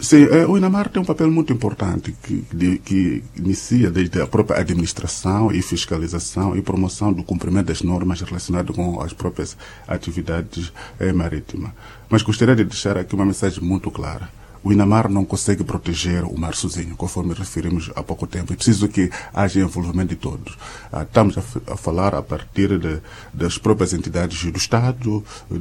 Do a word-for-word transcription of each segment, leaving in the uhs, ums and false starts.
Sim, é, o INAMAR tem um papel muito importante que, de, que inicia desde a própria administração e fiscalização e promoção do cumprimento das normas relacionadas com as próprias atividades é, marítimas. Mas gostaria de deixar aqui uma mensagem muito clara. O INAMAR não consegue proteger o mar sozinho, conforme referimos há pouco tempo. É preciso que haja envolvimento de todos. Ah, estamos a, a falar a partir de, das próprias entidades do Estado,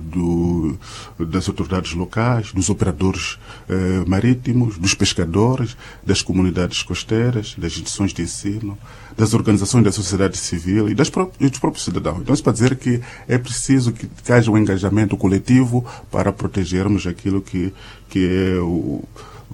do, das autoridades locais, dos operadores eh, marítimos, dos pescadores, das comunidades costeiras, das instituições de ensino, das organizações da sociedade civil e, das pró e dos próprios cidadãos. Então, isso para dizer que é preciso que, que haja um engajamento coletivo para protegermos aquilo que, que é o,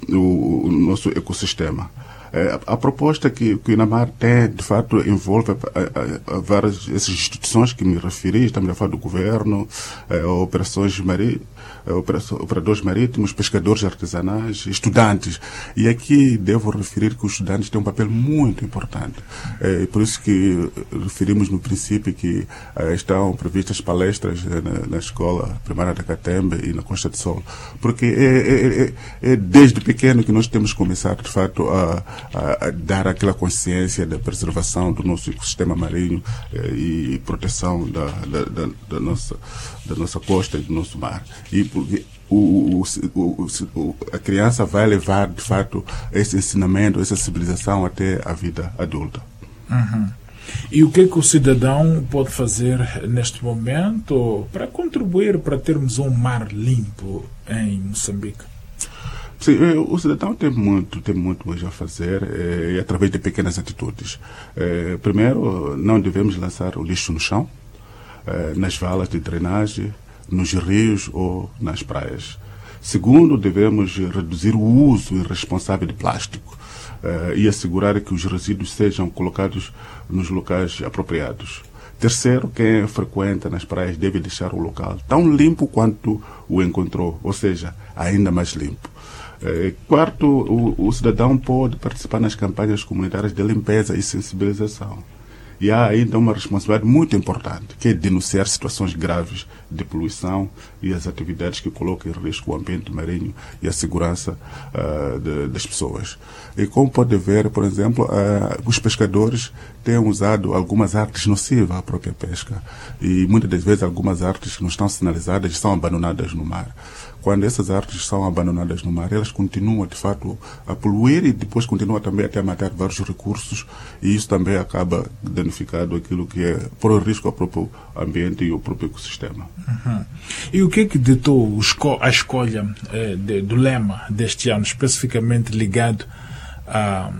o, o nosso ecossistema. É, a, a proposta que, que o INAMAR tem, de fato, envolve a, a, a várias essas instituições que me referi, estamos a falar do governo, é, operações marítimas, operadores marítimos, pescadores artesanais, estudantes. E aqui devo referir que os estudantes têm um papel muito importante. É por isso que referimos no princípio que é, estão previstas palestras é, na, na Escola Primária da Catembe e na Costa de Sol. Porque é, é, é, é desde pequeno que nós temos que começar, de fato, a, a, a dar aquela consciência da preservação do nosso ecossistema marinho é, e proteção da, da, da, da, nossa, da nossa costa e do nosso mar. E porque o, o, o, a criança vai levar, de fato, esse ensinamento, essa civilização até a vida adulta. Uhum. E o que é que o cidadão pode fazer neste momento para contribuir para termos um mar limpo em Moçambique? Sim, o cidadão tem muito, tem muito mais a fazer é, através de pequenas atitudes. É, primeiro, não devemos lançar o lixo no chão, é, nas valas de drenagem, nos rios ou nas praias. Segundo, devemos reduzir o uso irresponsável de plástico uh, e assegurar que os resíduos sejam colocados nos locais apropriados. Terceiro, quem frequenta nas praias deve deixar o local tão limpo quanto o encontrou, ou seja, ainda mais limpo. Uh, quarto, o, o cidadão pode participar nas campanhas comunitárias de limpeza e sensibilização. E há ainda uma responsabilidade muito importante, que é denunciar situações graves de poluição e as atividades que colocam em risco o ambiente marinho e a segurança uh, de, das pessoas. E como pode ver, por exemplo, uh, os pescadores têm usado algumas artes nocivas à própria pesca. E muitas das vezes algumas artes que não estão sinalizadas são abandonadas no mar. Quando essas artes são abandonadas no mar, elas continuam, de fato, a poluir e depois continuam também até a matar vários recursos e isso também acaba danificando aquilo que é, por risco ao próprio ambiente e ao próprio ecossistema. Uhum. E o que é que ditou a escolha eh, de, do lema deste ano, especificamente ligado a,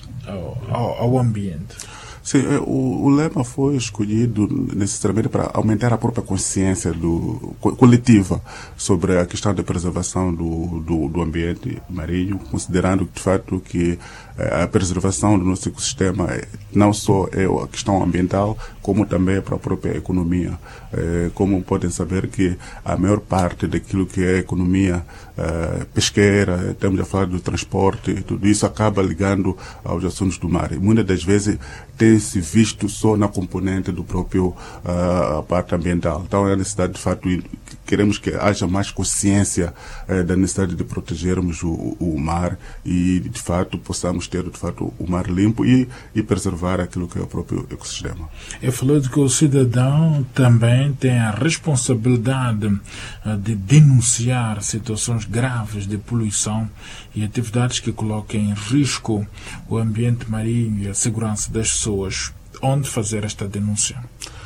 ao, ao ambiente? Sim, o, o lema foi escolhido necessariamente para aumentar a própria consciência do, coletiva sobre a questão da preservação do, do, do ambiente marinho, considerando de fato que a preservação do nosso ecossistema não só é a questão ambiental, como também para a própria economia. Como podem saber que a maior parte daquilo que é a economia pesqueira, estamos a falar do transporte, tudo isso acaba ligando aos assuntos do mar. E muitas das vezes tem-se visto só na componente do próprio uh, a parte ambiental. Então é a necessidade, de fato, queremos que haja mais consciência uh, da necessidade de protegermos o, o mar e, de fato, possamos ter, de fato, o mar limpo e, e preservar aquilo que é o próprio ecossistema. Eu falei de que o cidadão também tem a responsabilidade uh, de denunciar situações graves de poluição e atividades que coloquem em risco o ambiente marinho e a segurança das pessoas. Onde fazer esta denúncia?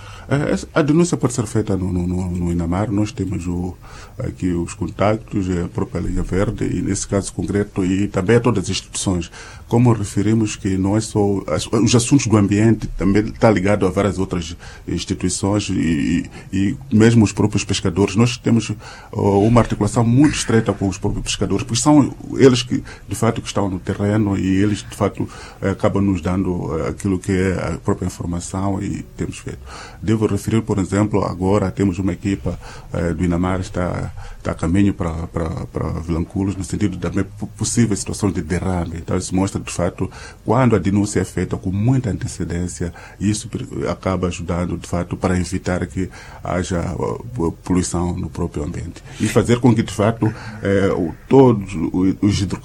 A denúncia pode ser feita no, no, no INAMAR. Nós temos o, aqui os contactos, a própria linha verde, e nesse caso concreto, e também a todas as instituições. Como referimos que não é só os assuntos do ambiente, também está ligado a várias outras instituições e, e mesmo os próprios pescadores. Nós temos uma articulação muito estreita com os próprios pescadores, porque são eles que, de fato, que estão no terreno e eles, de fato, acabam nos dando aquilo que é a própria informação e temos feito. Devo referir, por exemplo, agora temos uma equipa eh, do INAMAR está, está a caminho para, para, para Vilanculos, no sentido de também possíveis situações de derrame. Então, isso mostra, de fato, quando a denúncia é feita com muita antecedência, isso acaba ajudando, de fato, para evitar que haja uh, poluição no próprio ambiente. E fazer com que, de fato, eh, todos os hidrocarburos